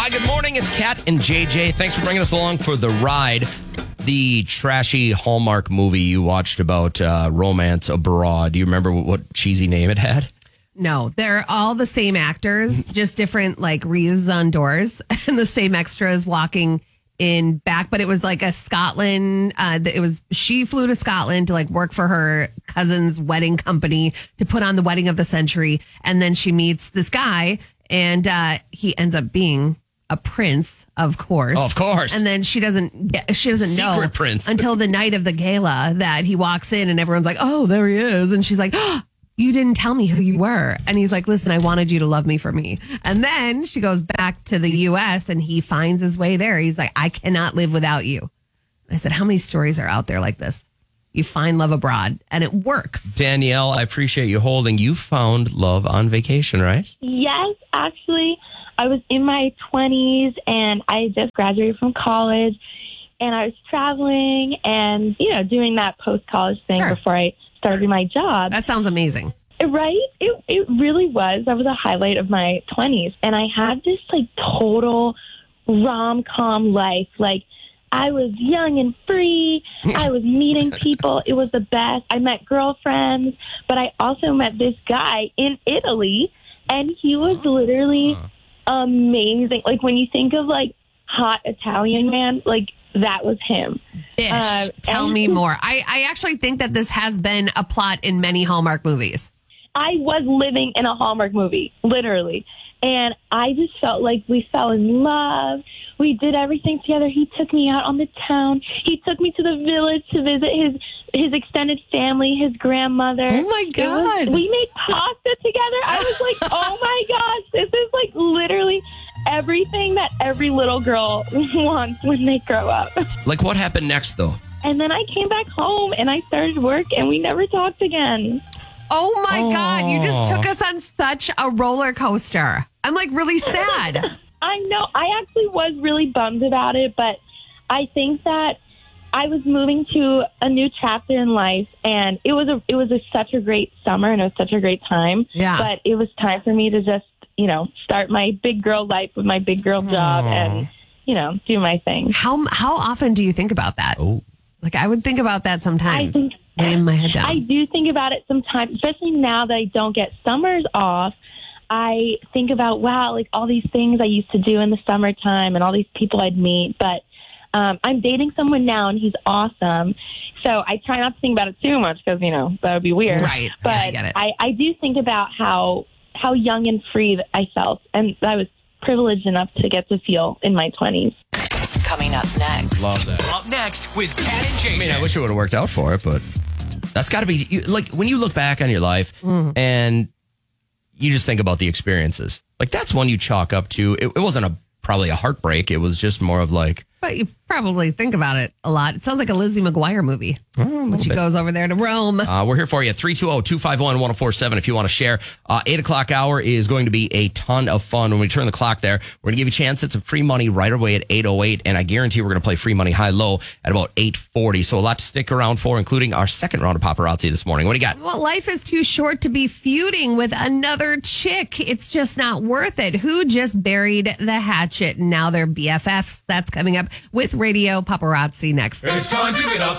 Good morning. It's Kat and JJ. Thanks for bringing us along for the ride. The trashy Hallmark movie you watched about Romance Abroad. Do you remember what cheesy name it had? No, they're all the same actors, just different like wreaths on doors and the same extras walking in back. But it was like a Scotland. She flew to Scotland to like work for her cousin's wedding company to put on the wedding of the century. And then she meets this guy and he ends up being a prince, of course. Oh, of course. And then she doesn't know Secret prince. until the night of the gala that he walks in and everyone's like, oh, there he is. And she's like, oh, you didn't tell me who you were. And he's like, listen, I wanted you to love me for me. And then she goes back to the U.S. and he finds his way there. He's like, I cannot live without you. I said, how many stories are out there like this? You find love abroad and it works. Danielle, I appreciate you holding. You found love on vacation, right? Yes, actually. I was in my 20s and I just graduated from college and I was traveling and, doing that post-college thing before I started my job. That sounds amazing. Right? It really was. That was a highlight of my 20s. And I had this total rom-com life. I was young and free. I was meeting people. It was the best. I met girlfriends, but I also met this guy in Italy and he was literally amazing. When you think of hot Italian man, that was him. Tell me more. I actually think that this has been a plot in many Hallmark movies. I was living in a Hallmark movie, literally. And I just felt like we fell in love. We did everything together. He took me out on the town. He took me to the village to visit his extended family, his grandmother. Oh, my God. We made pasta together. I was like, oh, my gosh, this is literally everything that every little girl wants when they grow up. What happened next, though? And then I came back home and I started work and we never talked again. Oh, my God. You just took us on such a roller coaster. I'm really sad. I know. I actually was really bummed about it, but I think that I was moving to a new chapter in life, and it was such a great summer, and it was such a great time. Yeah. But it was time for me to just, start my big girl life with my big girl job and, do my thing. How often do you think about that? Oh. I would think about that sometimes. Laying my head down. I do think about it sometimes, especially now that I don't get summers off. I think about, wow, all these things I used to do in the summertime and all these people I'd meet. But I'm dating someone now, and he's awesome. So I try not to think about it too much because, that would be weird. Right. But yeah, I get it. I do think about how young and free I felt. And I was privileged enough to get to feel in my 20s. Coming up next. Love that. Up next with Kat and JJ. I wish it would have worked out for it, but that's got to be, when you look back on your life and you just think about the experiences, that's one you chalk up to. It wasn't probably a heartbreak. It was just more of But you probably think about it a lot. It sounds like a Lizzie McGuire movie. When she goes over there to Rome. We're here for you. 320-251-1047 if you want to share. 8 o'clock hour is going to be a ton of fun. When we turn the clock there, we're going to give you a chance at some free money right away at 8:08. And I guarantee we're going to play free money high-low at about 8:40. So a lot to stick around for, including our second round of paparazzi this morning. What do you got? Well, life is too short to be feuding with another chick. It's just not worth it. Who just buried the hatchet? Now they're BFFs. That's coming up with Radio Paparazzi next. It's time to get up